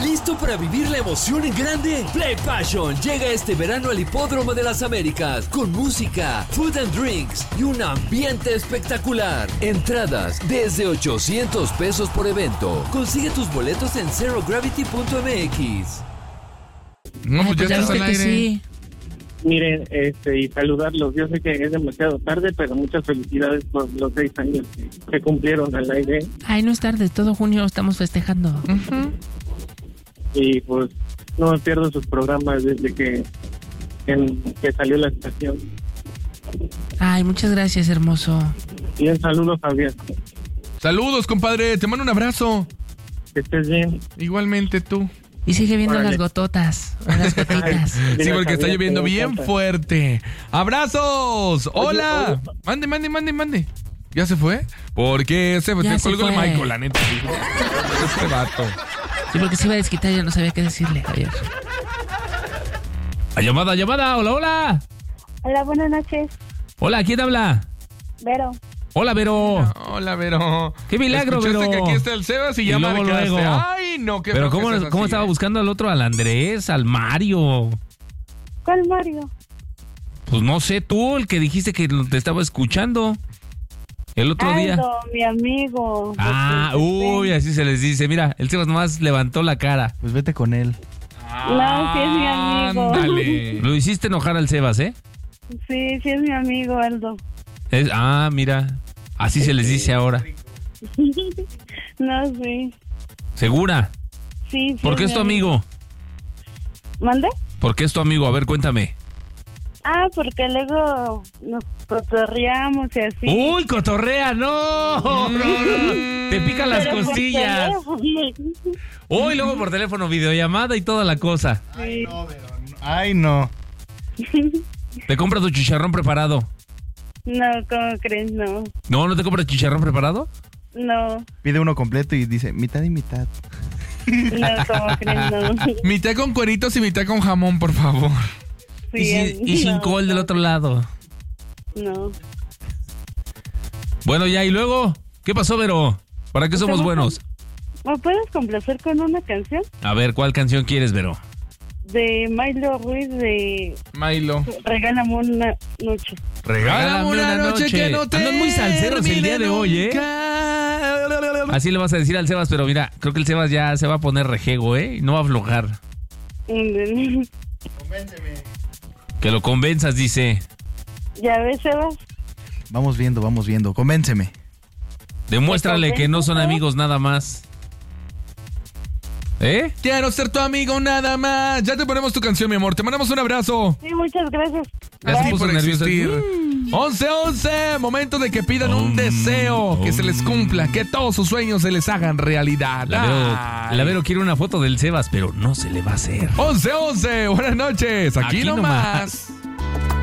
¿Listo para vivir la emoción en grande? Play Passion llega este verano al Hipódromo de las Américas con música, food and drinks y un ambiente espectacular. Entradas desde $800 por evento. Consigue tus boletos en zerogravity.mx. No, pues ya estás al aire. Sí. Miren, y saludarlos. Yo sé que es demasiado tarde, pero muchas felicidades por los 6 años que cumplieron al aire. Ay, no es tarde, todo junio estamos festejando. Y pues no me pierdo sus programas desde que salió la estación. Ay, muchas gracias, hermoso. Bien, saludos, Javier. Saludos, compadre. Te mando un abrazo. Que estés bien. Igualmente tú. Y sigue viendo Órale. las gototas, las gotitas. Sí, porque está lloviendo bien fuerte. ¡Abrazos! ¡Hola! Oye, Mande. ¿Ya se fue? ¿Por qué se fue? Ya Te se colgó el fue. Michael, la neta. Este vato. Sí, porque se iba a desquitar y ya no sabía qué decirle, Javier. Llamada. Hola. Hola, buenas noches. Hola, ¿quién habla? Vero. Hola, Vero. Hola, Vero. ¡Qué milagro, Escuchaste Vero! que aquí está el Sebas y ya luego, marcaste. luego. Ay, no, qué Pero feo que seas ¿cómo así, estaba buscando al otro? Al Andrés, al Mario. ¿Cuál Mario? Pues no sé, tú, el que dijiste que te estaba escuchando el otro día. No, mi amigo. Uy, así se les dice. Mira, el Sebas nomás levantó la cara. Pues vete con él. No, sí es mi amigo. Ándale. Lo hiciste enojar al Sebas, ¿eh? Sí es mi amigo, Aldo. Mira. Así se les dice ahora. No, sí. ¿Segura? Sí. ¿Por qué es tu amigo? ¿Mande? ¿Por qué es tu amigo? A ver, cuéntame. Porque luego nos cotorreamos y así. ¡Uy, cotorrea! ¡No! Te pican las Pero por costillas. teléfono. Uy, luego por teléfono, videollamada y toda la cosa. Sí. Ay, no. ¿Te compras tu chicharrón preparado? No, ¿cómo crees? No. ¿No te compras chicharrón preparado? No. Pide uno completo y dice mitad y mitad. No, ¿cómo crees? No. Mitad con cueritos y mitad con jamón, por favor. Sí, y sin no, col del otro lado. No. Bueno, ya, y luego, ¿qué pasó, Vero? ¿Para qué somos buenos? ¿Me puedes complacer con una canción? A ver, ¿cuál canción quieres, Vero? De Milo Ruiz de Milo. Regálame una noche. Regálame una noche que no te Andan muy salseros el día de hoy, ¿eh? Así le vas a decir al Sebas, pero mira, creo que el Sebas ya se va a poner rejego, ¿eh? Y no va a aflojar. Que lo convenzas, dice. ¿Ya ves, Sebas? Vamos viendo. Convénceme. Demuéstrale que no son amigos nada más. ¿Eh? Quiero ser tu amigo nada más. Ya te ponemos tu canción, mi amor. Te mandamos un abrazo. Sí, muchas gracias. Gracias Bye. por Puso nervioso. existir. 11:11. Momento de que pidan un deseo. Que se les cumpla. Que todos sus sueños se les hagan realidad. La Vero quiere una foto del Sebas, pero no se le va a hacer. 11:11. Buenas noches. Aquí Aquí nomás.